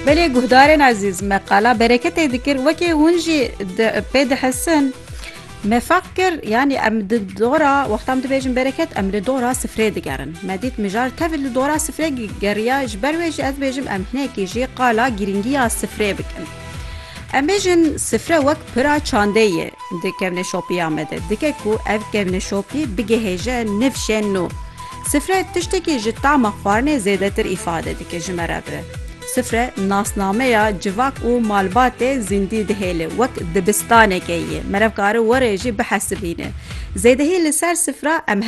بله گهدارن عزیز مقاله برکت دکر وکی هونجی پید حسن مفکر یعنی ام دورا وقتام دبیجم برکت ام دورا سفره دگرن مدید مجار تفل دورا سفره گریا جبرویج از بیجم ام هنکی جی قالا گرینگیا سفره بکن ام بیجن سفره وک پرا چاندهیه دکمن شوپی آمده دکه کو اف کمن شوپی بگه هجه نفشن نو سفره تشتکی جی طعم خوارنه زیده تر ifade دکه جمره بره سفره ناسنامه یا جواک و مالبات زندی دهیله وک دبستانه که یه مرفکاره وره جی بحسبینه زیده هی لسر سفره ام